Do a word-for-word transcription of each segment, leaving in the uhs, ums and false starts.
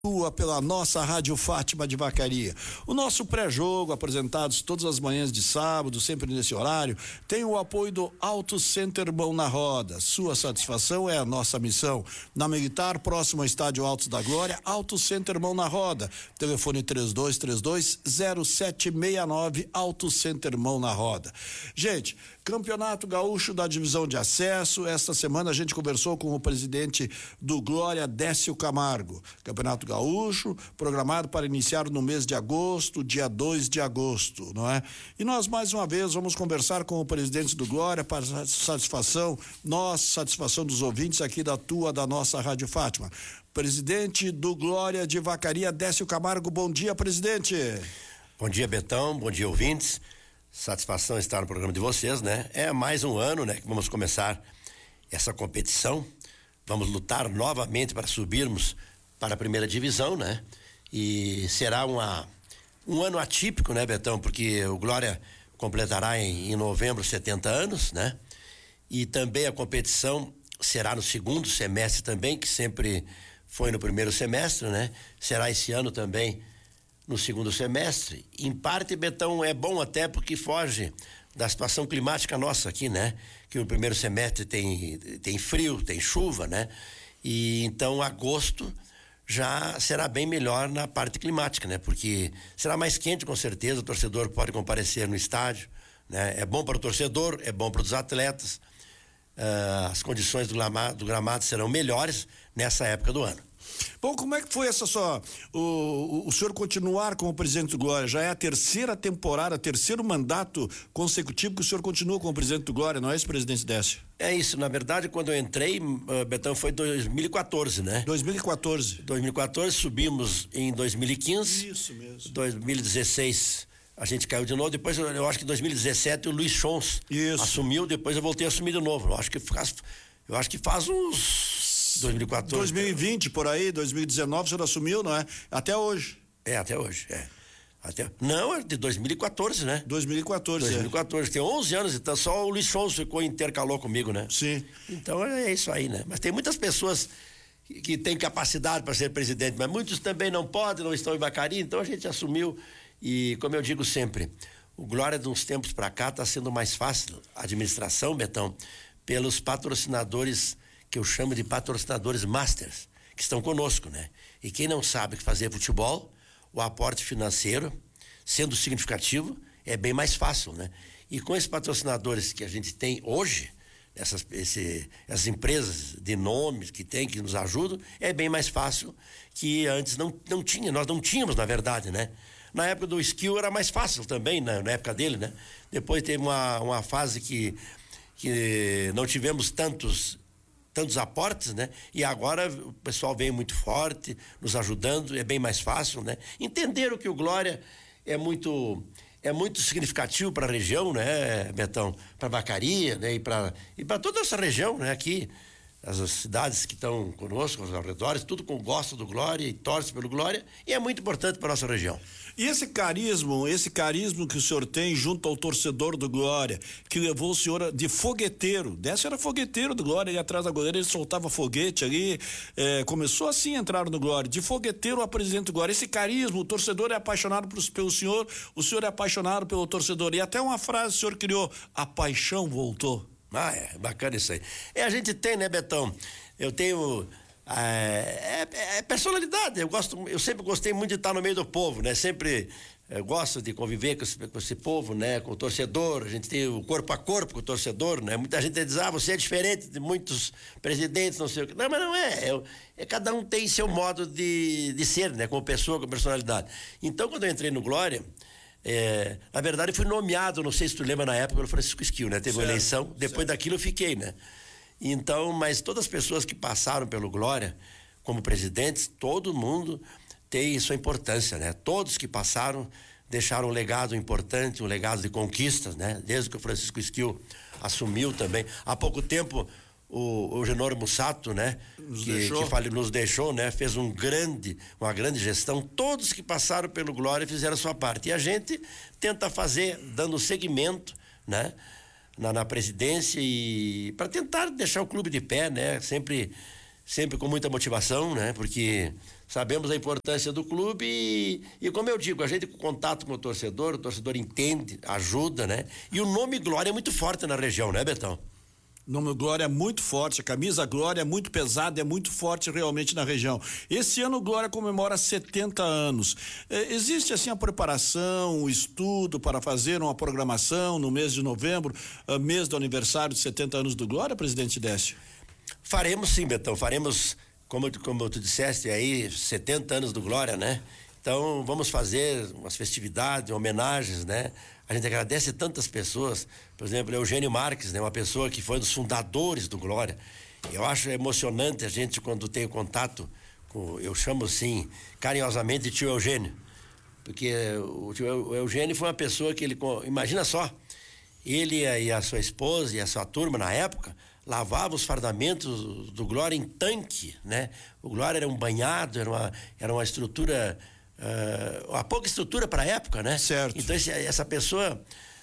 Pela nossa Rádio Fátima de Vacaria. O nosso pré-jogo, apresentados todas as manhãs de sábado, sempre nesse horário, tem o apoio do Auto Center Mão na Roda. Sua satisfação é a nossa missão. Na Militar, próximo ao Estádio Altos da Glória, Auto Center Mão na Roda. Telefone três dois três dois zero sete seis nove, Auto Center Mão na Roda. Gente, Campeonato Gaúcho da Divisão de Acesso. Esta semana a gente conversou com o presidente do Glória, Décio Camargo. Campeonato Gaúcho, programado para iniciar no mês de agosto, dia dois de agosto, não é? E nós mais uma vez vamos conversar com o presidente do Glória para satisfação, nossa satisfação dos ouvintes aqui da tua, da nossa Rádio Fátima. Presidente do Glória de Vacaria, Décio Camargo, bom dia, presidente. Bom dia, Betão, bom dia, ouvintes. Satisfação estar no programa de vocês, né? É mais um ano, né, que vamos começar essa competição. Vamos lutar novamente para subirmos para a primeira divisão, né? E será uma, um ano atípico, né, Betão? Porque o Glória completará em, em novembro setenta anos, né? E também a competição será no segundo semestre também, que sempre foi no primeiro semestre, né? Será esse ano também no segundo semestre. Em parte, Betão, é bom até porque foge da situação climática nossa aqui, né? Que o primeiro semestre tem, tem frio, tem chuva, né? E então agosto já será bem melhor na parte climática, né? Porque será mais quente, com certeza, o torcedor pode comparecer no estádio, né? É bom para o torcedor, é bom para os atletas, uh, as condições do gramado, do gramado serão melhores nessa época do ano. Bom, como é que foi essa só, o, o, o senhor continuar como presidente do Glória? Já é a terceira temporada, terceiro mandato consecutivo que o senhor continua como presidente do Glória, não é isso, presidente Décio? É isso, na verdade, quando eu entrei, uh, Betão, foi dois mil e quatorze, né? dois mil e quatorze. dois mil e quatorze, subimos em dois mil e quinze. Isso mesmo. dois mil e dezesseis a gente caiu de novo, depois eu, eu acho que em dois mil e dezessete o Luiz Chons assumiu, depois eu voltei a assumir de novo. Eu acho que faz, eu acho que faz uns dois mil e quatorze. dois mil e vinte por aí, dois mil e dezenove o senhor assumiu, não é? Até hoje. É, até hoje, é. Até, não, é de dois mil e quatorze, né? dois mil e quatorze. dois mil e quatorze, é. Tem onze anos, então só o Luiz Chons ficou, intercalou comigo, né? Sim. Então é isso aí, né? Mas tem muitas pessoas que, que têm capacidade para ser presidente, mas muitos também não podem, não estão em Vacaria, então a gente assumiu. E como eu digo sempre, o Glória de uns tempos para cá está sendo mais fácil a administração, Betão, pelos patrocinadores que eu chamo de patrocinadores masters, que estão conosco, né? E quem não sabe que fazer futebol, o aporte financeiro, sendo significativo, é bem mais fácil, né? E com esses patrocinadores que a gente tem hoje, essas, esse, essas empresas de nomes que tem, que nos ajudam, é bem mais fácil que antes não, não tinha, nós não tínhamos, na verdade, né? Na época do Skill era mais fácil também, né? Na época dele, né? Depois teve uma, uma fase que, que não tivemos tantos tantos aportes, né? E agora o pessoal vem muito forte, nos ajudando, é bem mais fácil, né? Entenderam que o Glória é muito é muito significativo para a região, né, Betão? Para Vacaria, né? E para e para toda essa região, né? Aqui, as, as cidades que estão conosco, os arredores, tudo com gosto do Glória e torce pelo Glória, e é muito importante para nossa região. E esse carisma, esse carisma que o senhor tem junto ao torcedor do Glória, que levou o senhor de fogueteiro, Décio era fogueteiro do Glória, ali atrás da goleira ele soltava foguete ali, eh, começou assim a entrar no Glória, de fogueteiro a presidente do Glória, esse carisma, o torcedor é apaixonado por, pelo senhor, o senhor é apaixonado pelo torcedor, e até uma frase o senhor criou, a paixão voltou. Ah, é, bacana isso aí. É, a gente tem, né, Betão? Eu tenho É, é, é personalidade, eu gosto, eu sempre gostei muito de estar no meio do povo, né? Sempre eu gosto de conviver com esse, com esse povo, né? Com o torcedor, a gente tem o corpo a corpo com o torcedor, né? Muita gente diz, ah, você é diferente de muitos presidentes, não sei o que. Não, mas não é, é, é cada um tem seu modo de, de ser, né? Como pessoa, com personalidade. Então, quando eu entrei no Glória, é, na verdade, eu fui nomeado, não sei se tu lembra na época, pelo Francisco Skill, né? Teve certo, uma eleição, depois certo. daquilo eu fiquei, né? Então, mas todas as pessoas que passaram pelo Glória como presidentes, todo mundo tem sua importância, né? Todos que passaram deixaram um legado importante, um legado de conquistas, né? Desde que o Francisco Skill assumiu também. Há pouco tempo o, o Genoro Mussato, né? Nos que, deixou. que fale, nos deixou, né? Fez um grande, uma grande gestão. Todos que passaram pelo Glória fizeram a sua parte. E a gente tenta fazer, dando seguimento, né? Na, na presidência e para tentar deixar o clube de pé, né? Sempre sempre com muita motivação, né? Porque sabemos a importância do clube e, e como eu digo, a gente com contato com o torcedor, o torcedor entende, ajuda, né? E o nome Glória é muito forte na região, né, Betão? O nome Glória é muito forte, a camisa Glória é muito pesada, é muito forte realmente na região. Esse ano o Glória comemora setenta anos. É, existe assim a preparação, o estudo para fazer uma programação no mês de novembro, uh, mês do aniversário de setenta anos do Glória, presidente Décio? Faremos sim, Betão, faremos, como, como tu disseste aí, setenta anos do Glória, né? Então vamos fazer umas festividades, homenagens, né? A gente agradece tantas pessoas, por exemplo, Eugênio Marques, né? Uma pessoa que foi um dos fundadores do Glória. Eu acho emocionante a gente quando tem contato com, eu chamo assim, carinhosamente de tio Eugênio, porque o tio Eugênio foi uma pessoa que ele, imagina só, ele e a sua esposa e a sua turma na época lavavam os fardamentos do Glória em tanque, né? O Glória era um banhado, era uma, era uma estrutura, uh, uma pouca estrutura para a época, né? Certo. Então esse, essa pessoa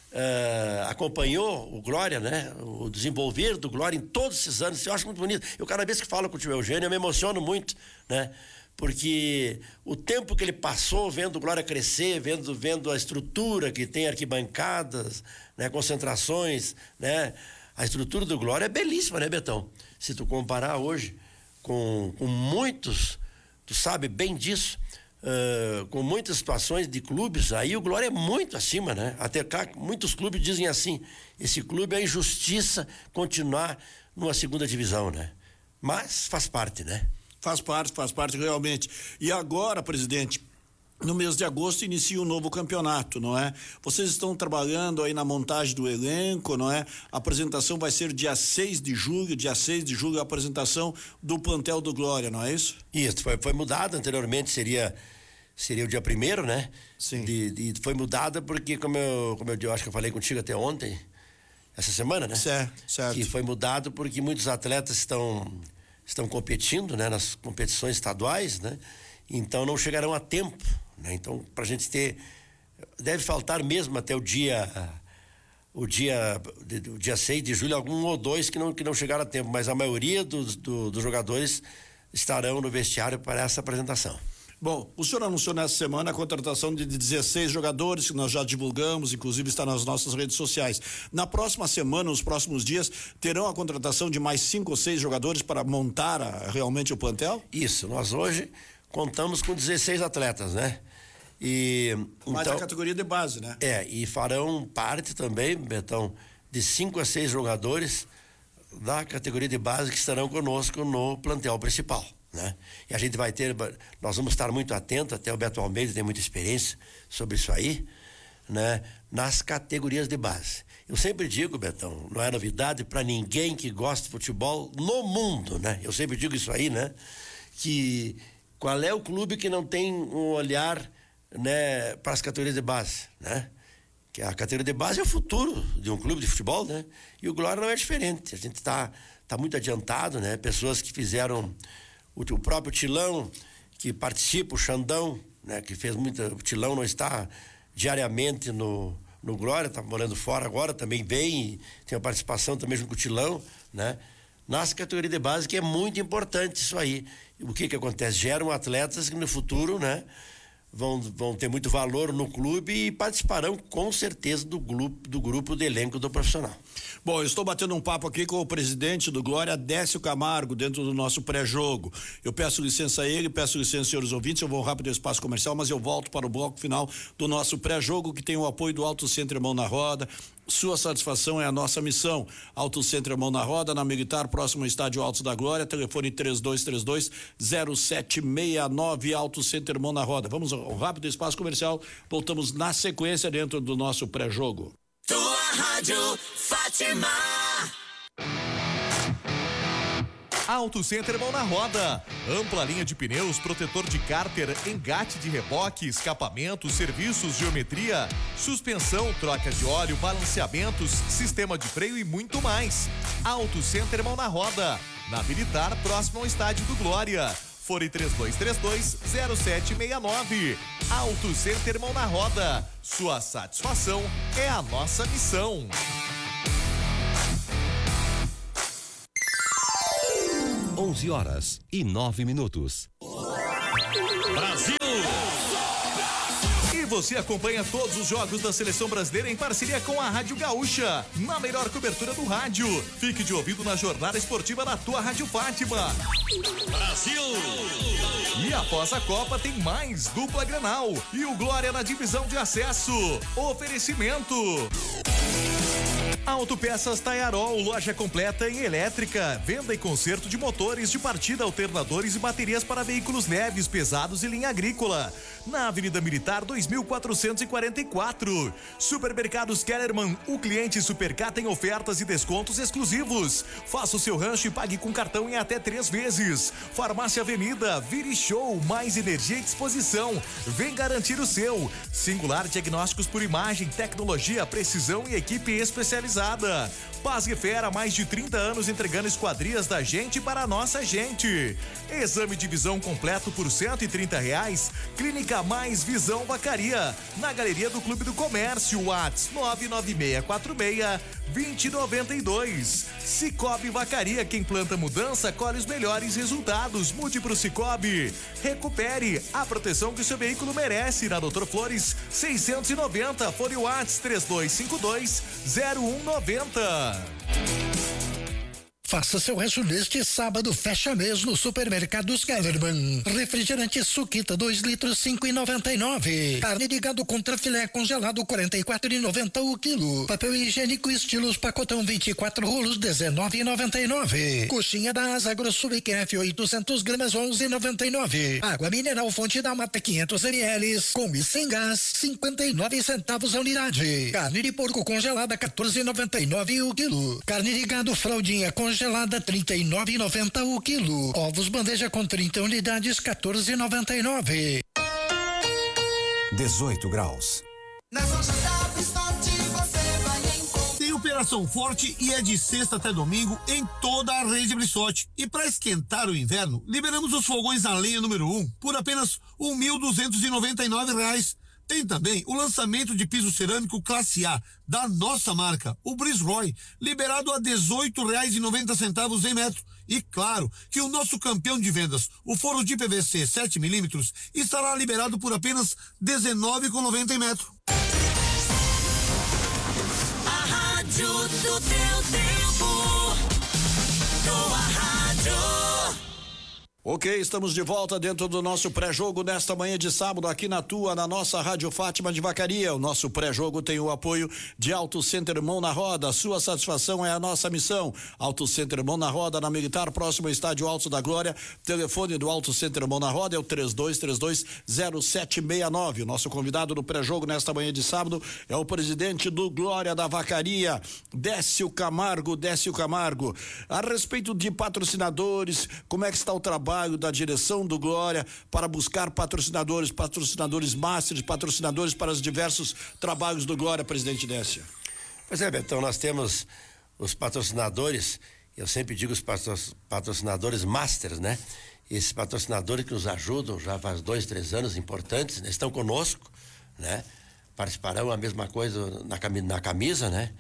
uh, acompanhou o Glória, né? O desenvolver do Glória em todos esses anos. Eu acho muito bonito. Eu cada vez que falo com o tio Eugênio eu me emociono muito, né? Porque o tempo que ele passou vendo o Glória crescer, vendo, vendo a estrutura que tem, arquibancadas, né? Concentrações, né? A estrutura do Glória é belíssima, né, Betão? Se tu comparar hoje com, com muitos, tu sabe bem disso, uh, com muitas situações de clubes, aí o Glória é muito acima, né? Até cá, muitos clubes dizem assim, esse clube é injustiça continuar numa segunda divisão, né? Mas faz parte, né? Faz parte, faz parte realmente. E agora, presidente, no mês de agosto inicia um novo campeonato, não é? Vocês estão trabalhando aí na montagem do elenco, não é? A apresentação vai ser dia seis de julho, dia seis de julho a apresentação do plantel do Glória, não é isso? Isso, foi, foi mudado anteriormente, seria seria o dia primeiro, né? Sim. De, de, foi mudada porque, como eu, como eu, eu acho que eu falei contigo até ontem, essa semana, né? Certo, certo. Que foi mudado porque muitos atletas estão, estão competindo, né? Nas competições estaduais, né? Então não chegarão a tempo, né? Então, para a gente ter, deve faltar mesmo até o dia o dia o dia seis de julho algum ou dois que não que não chegaram a tempo, mas a maioria dos, do, dos jogadores estarão no vestiário para essa apresentação. Bom, o senhor anunciou nessa semana a contratação de dezesseis jogadores, que nós já divulgamos, inclusive está nas nossas redes sociais. Na próxima semana, nos próximos dias, terão a contratação de mais cinco ou seis jogadores para montar a, realmente o plantel? Isso, nós hoje contamos com dezesseis atletas, né? E mais então, a categoria de base, né? É, e farão parte também, Betão, de cinco a seis jogadores da categoria de base que estarão conosco no plantel principal, né? E a gente vai ter, nós vamos estar muito atentos, até o Beto Almeida tem muita experiência sobre isso aí, né? Nas categorias de base. Eu sempre digo, Betão, não é novidade para ninguém que gosta de futebol no mundo, né? Eu sempre digo isso aí, né? Que qual é o clube que não tem um olhar, né, para as categorias de base, né? Que a categoria de base é o futuro de um clube de futebol, né? E o Glória não é diferente. A gente está tá muito adiantado, né? Pessoas que fizeram o, o próprio Tilão, que participa, o Xandão, né? Que fez muita, o Tilão não está diariamente no no Glória, está morando fora agora, também vem, tem a participação também junto com o Tilão, né? Nas categorias de base, que é muito importante isso aí. O que que acontece? Geram atletas que no futuro, né, vão, vão ter muito valor no clube e participarão com certeza do grupo, do grupo de elenco do profissional. Bom, eu estou batendo um papo aqui com o presidente do Glória, Décio Camargo, dentro do nosso pré-jogo. Eu peço licença a ele, peço licença, senhores ouvintes, eu vou rápido ao espaço comercial, mas eu volto para o bloco final do nosso pré-jogo, que tem o apoio do Auto Center Mão na Roda. Sua satisfação é a nossa missão. Auto Center Mão na Roda, na Militar, próximo ao Estádio Altos da Glória, telefone três dois três dois, zero sete seis nove, Auto Center Mão na Roda. Vamos ao rápido espaço comercial, voltamos na sequência dentro do nosso pré-jogo. Tua Rádio Fátima. Auto Center Mão na Roda. Ampla linha de pneus, protetor de cárter, engate de reboque, escapamento, serviços, geometria, suspensão, troca de óleo, balanceamentos, sistema de freio e muito mais. Auto Center Mão na Roda. Na Militar, próximo ao Estádio do Glória. Fone três dois três dois, zero sete seis nove. Auto Center Mão na Roda. Sua satisfação é a nossa missão. onze horas e nove minutos. Brasil! E você acompanha todos os jogos da Seleção Brasileira em parceria com a Rádio Gaúcha, na melhor cobertura do rádio. Fique de ouvido na jornada esportiva da tua Rádio Fátima. Brasil! E após a Copa tem mais dupla Grenal e o Glória na divisão de acesso. Oferecimento Autopeças Taiarol, loja completa em elétrica, venda e conserto de motores de partida, alternadores e baterias para veículos leves, pesados e linha agrícola. Na Avenida Militar dois mil quatrocentos e quarenta e quatro. Supermercados Kellerman, o cliente Supercar tem ofertas e descontos exclusivos. Faça o seu rancho e pague com cartão em até três vezes. Farmácia Avenida, Vire Show, mais energia e disposição. Vem garantir o seu. Singular Diagnósticos por Imagem, tecnologia, precisão e equipe especializada. Paz e Fera, mais de trinta anos entregando esquadrias da gente para a nossa gente. Exame de visão completo por cento e trinta reais. Clínica Mais Visão Vacaria, na Galeria do Clube do Comércio, Whats nove nove seis quatro seis, dois zero nove dois. Cicobi Vacaria, quem planta mudança colhe os melhores resultados. Mude pro Cicobi. Recupere a proteção que o seu veículo merece, na Doutor Flores seiscentos e noventa, fone Whats três dois cinco dois, zero um noventa. Faça seu rancho neste sábado, fecha mês no Supermercados Kellerman. Refrigerante Suquita dois litros, cinco e noventa e nove. Carne de gado contra filé congelado, quarenta e quatro e noventa o quilo. Papel higiênico estilos pacotão vinte e quatro rolos, dezenove e noventa e nove. Coxinha da Asa Grosso B Q F oitocentos gramas, onze e noventa e nove. Água mineral Fonte da Mata quinhentos mililitros, com e sem gás, cinquenta e nove centavos a unidade. Carne de porco congelada, quatorze e noventa e nove o quilo. Carne de gado fraldinha congelada gelada trinta e nove e noventa o quilo. Ovos bandeja com trinta unidades, quatorze e noventa e nove. dezoito graus. Nas lojas da Forte você vai encontrar. Tem operação forte e é de sexta até domingo em toda a rede Brissotti. E para esquentar o inverno, liberamos os fogões a lenha número um por apenas um mil duzentos e noventa e nove reais. Tem também o lançamento de piso cerâmico classe A da nossa marca, o Brisroy, liberado a dezoito reais e noventa centavos em metro. E claro que o nosso campeão de vendas, o forro de P V C sete milímetros, estará liberado por apenas dezenove reais e noventa centavos em metro. A rádio do teu tempo. Tua rádio. Ok, estamos de volta dentro do nosso pré-jogo nesta manhã de sábado aqui na tua, na nossa Rádio Fátima de Vacaria. O nosso pré-jogo tem o apoio de Auto Center Mão na Roda. Sua satisfação é a nossa missão. Auto Center Mão na Roda, na Militar, próximo ao Estádio Alto da Glória. Telefone do Auto Center Mão na Roda é o três dois três dois, zero sete seis nove. O nosso convidado do pré-jogo nesta manhã de sábado é o presidente do Glória da Vacaria, Décio Camargo. Décio Camargo, a respeito de patrocinadores, como é que está o trabalho da direção do Glória para buscar patrocinadores, patrocinadores masters, patrocinadores para os diversos trabalhos do Glória, presidente Décio? Pois é, Betão, nós temos os patrocinadores, eu sempre digo os patrocinadores masters, né? Esses patrocinadores que nos ajudam já faz dois, três anos importantes, né? Estão conosco, né? Participarão a mesma coisa na, na camisa, né?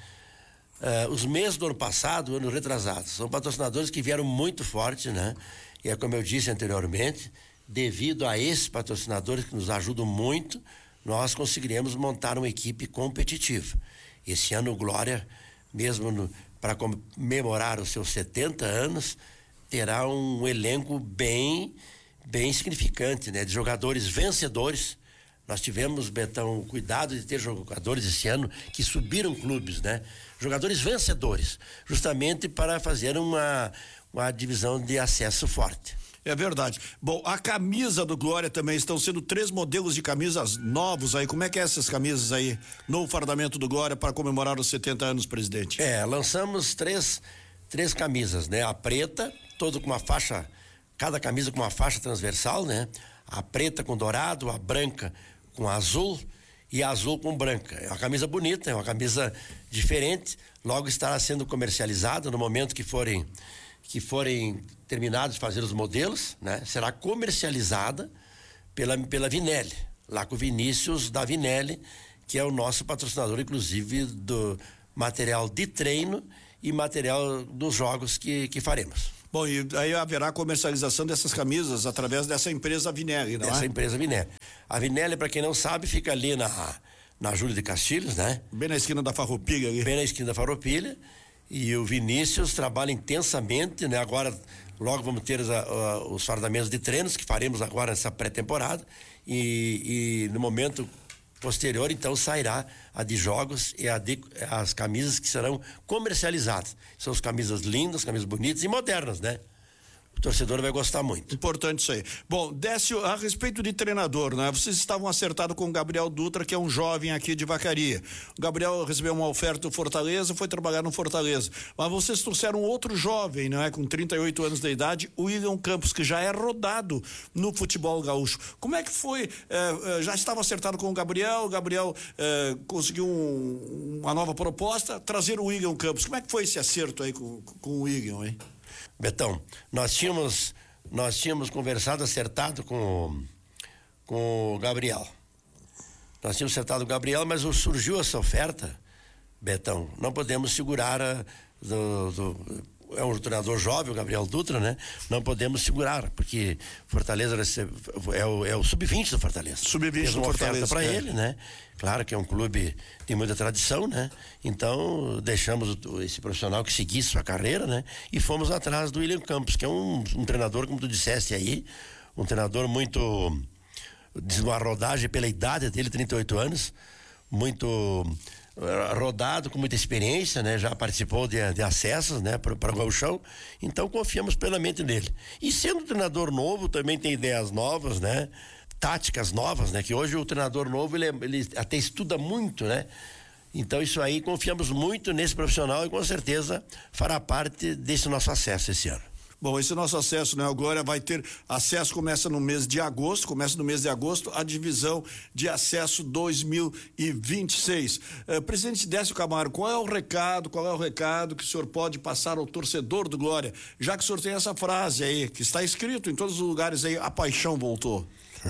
Uh, os meses do ano passado, ano retrasado, são patrocinadores que vieram muito forte, né? E é como eu disse anteriormente, devido a esses patrocinadores que nos ajudam muito, nós conseguiremos montar uma equipe competitiva. Esse ano o Glória, mesmo para comemorar os seus setenta anos, terá um elenco bem, bem significante, né? De jogadores vencedores. Nós tivemos, Betão, o cuidado de ter jogadores esse ano que subiram clubes, né? Jogadores vencedores, justamente para fazer uma, uma divisão de acesso forte. É verdade. Bom, a camisa do Glória também, estão sendo três modelos de camisas novos aí. Como é que é essas camisas aí no fardamento do Glória para comemorar os setenta anos, presidente? É, lançamos três, três camisas, né? A preta, todo com uma faixa, cada camisa com uma faixa transversal, né? A preta com dourado, a branca com azul e a azul com branca. É uma camisa bonita, é uma camisa diferente, logo estará sendo comercializada no momento que forem que forem terminados de fazer os modelos, né? Será comercializada pela, pela Vinelli, lá com o Vinícius da Vinelli, que é o nosso patrocinador, inclusive, do material de treino e material dos jogos que, que faremos. Bom, e aí haverá comercialização dessas camisas através dessa empresa Vinelli, não Dessa é? empresa Vinelli. A Vinelli, para quem não sabe, fica ali na, na Júlio de Castilhos, né? Bem na esquina da Farroupilha ali. Bem na esquina da Farroupilha. E o Vinícius trabalha intensamente, né? Agora, logo vamos ter os, a, os fardamentos de treinos que faremos agora nessa pré-temporada. E, e no momento posterior, então, sairá a de jogos e a de, as camisas que serão comercializadas. São as camisas lindas, camisas bonitas e modernas, né? O torcedor vai gostar muito. Importante isso aí. Bom, Décio, a respeito de treinador, né? Vocês estavam acertados com o Gabriel Dutra, que é um jovem aqui de Vacaria. O Gabriel recebeu uma oferta do Fortaleza, foi trabalhar no Fortaleza. Mas vocês trouxeram outro jovem, não é? Com trinta e oito anos de idade, o William Campos, que já é rodado no futebol gaúcho. Como é que foi? Eh, já estava acertado com o Gabriel, o Gabriel eh, conseguiu um, uma nova proposta, trazer o William Campos. Como é que foi esse acerto aí com, com o William, hein? Betão, nós tínhamos, nós tínhamos conversado, acertado com, com o Gabriel. Nós tínhamos acertado com o Gabriel, mas surgiu essa oferta, Betão. Não podemos segurar a, do, do, é um treinador jovem, o Gabriel Dutra, né? Não podemos segurar, porque Fortaleza é o, é o sub vinte do Fortaleza. sub vinte do Fortaleza. Para é. ele, né? Claro que é um clube de muita tradição, né? Então, deixamos esse profissional que seguisse sua carreira, né? E fomos atrás do William Campos, que é um, um treinador, como tu disseste aí, um treinador muito, de uma rodagem pela idade dele, trinta e oito anos, muito rodado, com muita experiência, né? Já participou de, de acessos, né? Para o gauchão, então confiamos plenamente nele. E sendo um treinador novo, também tem ideias novas, né? Táticas novas, né? Que hoje o treinador novo, ele, ele até estuda muito, né? Então isso aí, confiamos muito nesse profissional e com certeza fará parte desse nosso acesso esse ano. Bom, esse nosso acesso, né? Agora vai ter acesso, começa no mês de agosto, começa no mês de agosto a divisão de acesso dois mil e vinte e seis. Uh, presidente Décio Camargo, qual é o recado, qual é o recado que o senhor pode passar ao torcedor do Glória, já que o senhor tem essa frase aí, que está escrito em todos os lugares aí, a paixão voltou.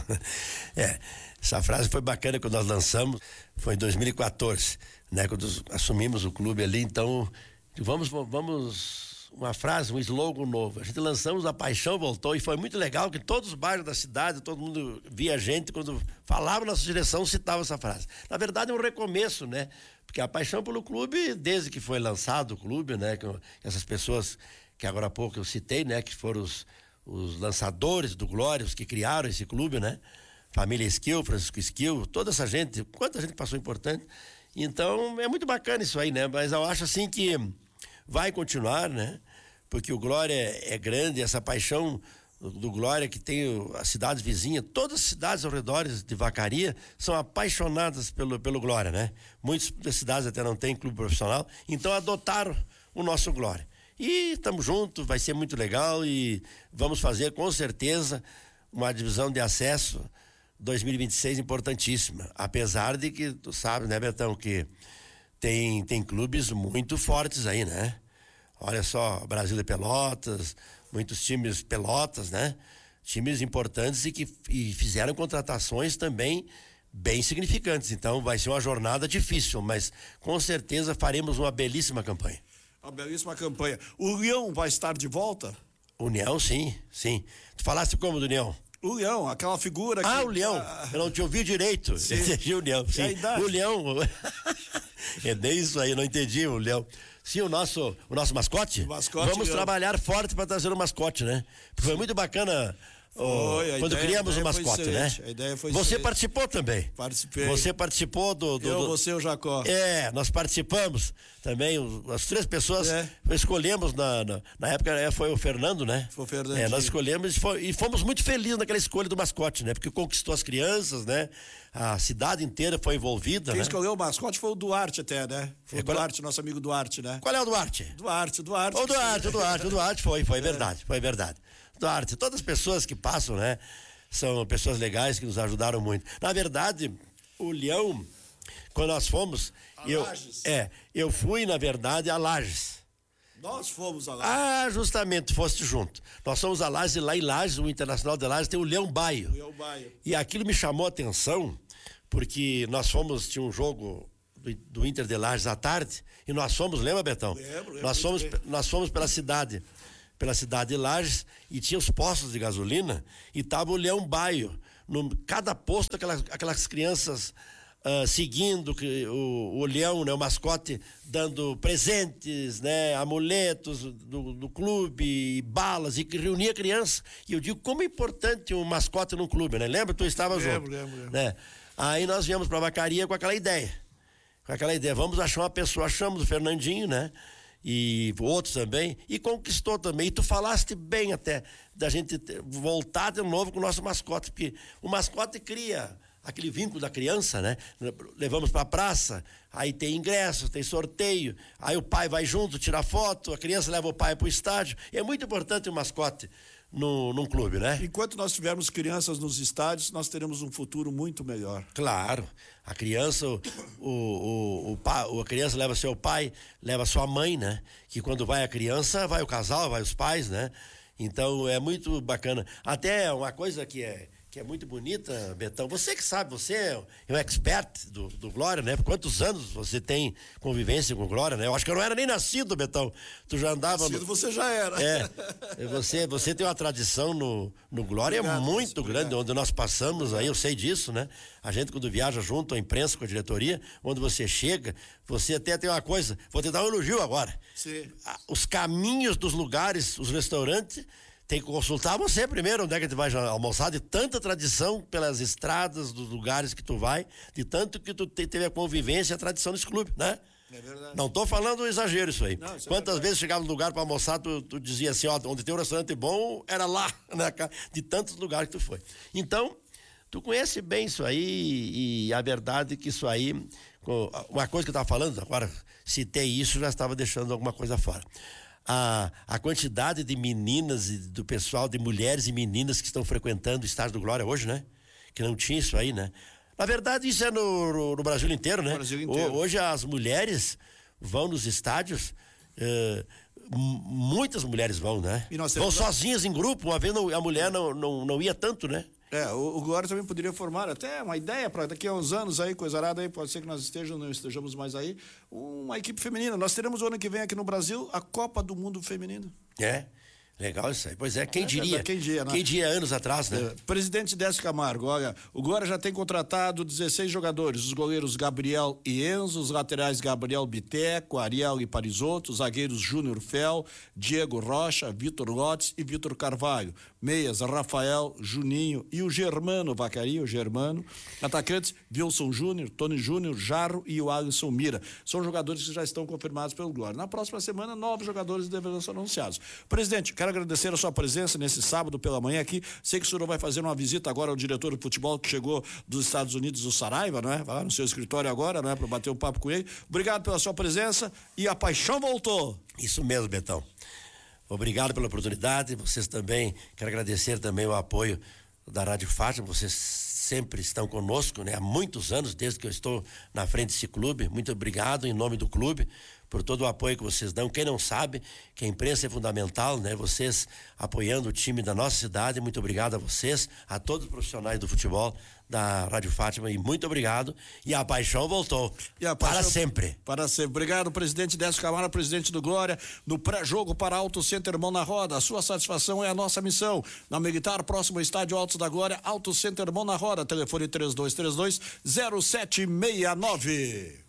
É, essa frase foi bacana quando nós lançamos, foi em dois mil e quatorze, né? Quando assumimos o clube ali, então, vamos, vamos... uma frase, um slogan novo. A gente lançamos A Paixão Voltou e foi muito legal que todos os bairros da cidade, todo mundo via a gente, quando falava nossa direção, citava essa frase. Na verdade é um recomeço, né? Porque a paixão pelo clube, desde que foi lançado o clube, né? Com essas pessoas que agora há pouco eu citei, né? Que foram os, os lançadores do Glória, os que criaram esse clube, né? Família Esquil, Francisco Esquil, toda essa gente, quanta gente passou importante. Então é muito bacana isso aí, né? Mas eu acho assim que vai continuar, né? Porque o Glória é, é grande, essa paixão do Glória que tem as cidades vizinhas, todas as cidades ao redor de Vacaria são apaixonadas pelo, pelo Glória, né? Muitas das cidades até não tem clube profissional, então adotaram o nosso Glória. E estamos juntos, vai ser muito legal e vamos fazer com certeza uma divisão de acesso dois mil e vinte e seis importantíssima, apesar de que tu sabe, né, Betão, que tem, tem clubes muito fortes aí, né? Olha só, Brasil de Pelotas, muitos times Pelotas, né? Times importantes e que e fizeram contratações também bem significantes. Então vai ser uma jornada difícil, mas com certeza faremos uma belíssima campanha. Uma belíssima campanha. O Leão vai estar de volta? União, sim, sim. Tu falaste como do União? O Leão, aquela figura que... Ah, o Leão, ah, eu não te ouvi direito. Entendi o Leão, sim. O Leão, é bem isso aí, não entendi o Leão. Sim, o nosso, o nosso mascote. O mascote Vamos Leão. Trabalhar forte para trazer o mascote, né? Porque foi muito bacana foi, oh, quando ideia, criamos o mascote, né? A ideia foi Você excelente. Participou também. Participei. Você participou do... do eu, do... você e o Jacó. É, nós participamos também, as três pessoas é. escolhemos, na, na, na época foi o Fernando, né? Foi o Fernando. É, nós escolhemos e, foi, e fomos muito felizes naquela escolha do mascote, né? Porque conquistou as crianças, né? A cidade inteira foi envolvida, Quem né? escolheu o mascote foi o Duarte até, né? Foi é, o Duarte, nosso amigo Duarte, né? Qual é o Duarte? Duarte, Duarte. O Duarte, o Duarte, o Duarte foi, foi é. verdade, foi verdade. Duarte, todas as pessoas que passam, né? São pessoas legais que nos ajudaram muito. Na verdade, o Leão, quando nós fomos, a eu, Lages. é, eu fui, na verdade, a Lages. Nós fomos a Lages. Ah, justamente, foste junto. Nós fomos a Lages e lá em Lages, o Internacional de Lages, tem o Leão Baio. Leão Baio. E aquilo me chamou a atenção, porque nós fomos, tinha um jogo do, do Inter de Lages à tarde, e nós fomos, lembra, Betão? Lembro, lembro. Nós fomos, nós fomos pela cidade. pela cidade de Lages e tinha os postos de gasolina e tava o Leão Baio. No, cada posto, aquelas, aquelas crianças uh, seguindo que, o, o leão, né, o mascote, dando presentes, né, amuletos do, do clube, balas, e que reunia criança. E eu digo, como é importante um mascote num clube, né? Lembra? Tu estavas junto. Lembro, lembro, lembro. Né? Aí nós viemos pra Vacaria com aquela ideia. Com aquela ideia, vamos achar uma pessoa, achamos o Fernandinho, né? E outros também, e conquistou também. E tu falaste bem até da gente voltar de novo com o nosso mascote, porque o mascote cria aquele vínculo da criança, né? Levamos pra praça, aí tem ingresso, tem sorteio, aí o pai vai junto, tira foto, a criança leva o pai pro estádio. E é muito importante o mascote no, num clube, né? Enquanto nós tivermos crianças nos estádios, nós teremos um futuro muito melhor. Claro. A criança, o, o, o, o, pai, a criança leva seu pai, leva sua mãe, né? Que quando vai a criança, vai o casal, vai os pais, né? Então é muito bacana. Até uma coisa que é, que é muito bonita, Betão, você que sabe, você é um expert do, do Glória, né? Por quantos anos você tem convivência com o Glória, né? Eu acho que eu não era nem nascido, Betão. Tu já andava... Nascido, no... você já era. É, você, você tem uma tradição no, no Glória Obrigado, muito obrigado. grande, onde nós passamos aí, eu sei disso, né? A gente quando viaja junto, a imprensa com a diretoria, onde você chega, você até tem uma coisa, vou te dar um elogio agora. Sim. Os caminhos dos lugares, os restaurantes, tem que consultar você primeiro, onde é que tu vai almoçar, de tanta tradição pelas estradas dos lugares que tu vai, de tanto que tu te, teve a convivência e a tradição desse clube, né? É verdade. Não tô falando um exagero isso aí. Não, isso é Quantas verdade. vezes chegava no lugar para almoçar, tu, tu dizia assim, ó, onde tem um restaurante bom, era lá, né? De tantos lugares que tu foi. Então, tu conhece bem isso aí, e a verdade é que isso aí, uma coisa que eu estava falando, agora citei isso, já estava deixando alguma coisa fora. A, a quantidade de meninas e do pessoal, de mulheres e meninas que estão frequentando o Estádio do Glória hoje, né? Que não tinha isso aí, né? Na verdade, isso é no, no, no Brasil inteiro, né? Brasil inteiro. O, hoje as mulheres vão nos estádios, uh, muitas mulheres vão, né? E nós vão temos... sozinhas em grupo, uma vez não, a mulher não, não, não ia tanto, né? É, o, o Glória também poderia formar até uma ideia para daqui a uns anos aí, coisa arada aí, pode ser que nós estejamos, não estejamos mais aí, uma equipe feminina. Nós teremos o ano que vem aqui no Brasil a Copa do Mundo Feminino. É, legal isso aí. Pois é, quem É, diria? quem diria, né? Quem diria anos atrás, né? É, presidente Décio Camargo, olha, o Glória já tem contratado dezesseis jogadores, os goleiros Gabriel e Enzo, os laterais Gabriel Biteco, Ariel e Parisotto, os zagueiros Júnior Fel, Diego Rocha, Vitor Lotz e Vitor Carvalho, meias Rafael, Juninho e o Germano Vacaria, o Germano, atacantes Wilson Júnior, Tony Júnior, Jarro e o Alisson Mira. São jogadores que já estão confirmados pelo Glória. Na próxima semana, novos jogadores deverão ser anunciados. Presidente, quero agradecer a sua presença nesse sábado pela manhã aqui. Sei que o senhor vai fazer uma visita agora ao diretor de futebol que chegou dos Estados Unidos, o Saraiva, não é? Vai lá no seu escritório agora, não é? Para bater um papo com ele. Obrigado pela sua presença e a paixão voltou. Isso mesmo, Betão. Obrigado pela oportunidade. Vocês também, quero agradecer também o apoio da Rádio Fátima. Vocês sempre estão conosco, né? Há muitos anos, desde que eu estou na frente desse clube. Muito obrigado em nome do clube por todo o apoio que vocês dão. Quem não sabe que a imprensa é fundamental, né? Vocês apoiando o time da nossa cidade, muito obrigado a vocês, a todos os profissionais do futebol da Rádio Fátima, e muito obrigado. E a paixão voltou. E a paixão, para sempre. Para sempre. Obrigado, presidente Décio Camargo, presidente do Glória, no pré-jogo para Auto Center Mão na Roda. A sua satisfação é a nossa missão. Na Militar, próximo ao Estádio Altos da Glória, Auto Center Mão na Roda. Telefone três dois três dois, zero sete seis nove.